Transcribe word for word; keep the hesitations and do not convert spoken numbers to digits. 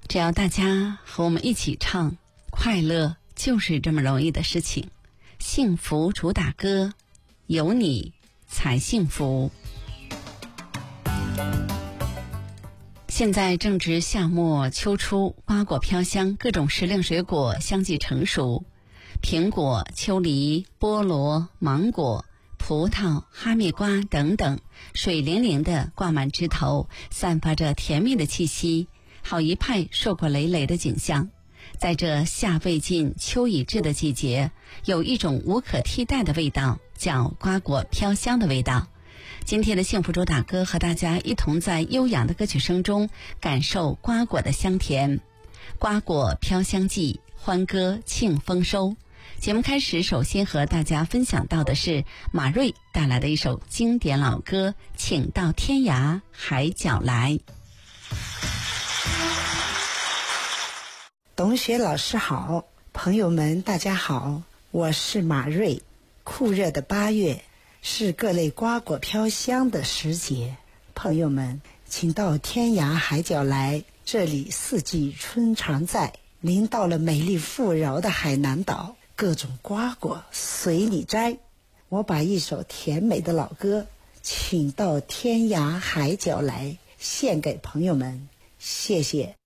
只要大家和我们一起唱，快乐就是这么容易的事情。幸福主打歌，有你才幸福。现在正值夏末秋初，瓜果飘香，各种时令水果相继成熟，苹果、秋梨、菠萝、芒果、葡萄、哈密瓜等等，水灵灵的挂满枝头，散发着甜蜜的气息，好一派硕果累累的景象。在这夏未尽秋已至的季节，有一种无可替代的味道，叫瓜果飘香的味道。今天的幸福主打歌和大家一同在悠扬的歌曲声中感受瓜果的香甜。瓜果飘香季，欢歌庆丰收。节目开始，首先和大家分享到的是马瑞带来的一首经典老歌，请到天涯海角来。 董雪老师好，朋友们大家好，我是马瑞。酷热的八月是各类瓜果飘香的时节，朋友们请到天涯海角来，这里四季春常在。您到了美丽富饶的海南岛，各种瓜果随你摘。我把一首甜美的老歌请到天涯海角来献给朋友们，谢谢。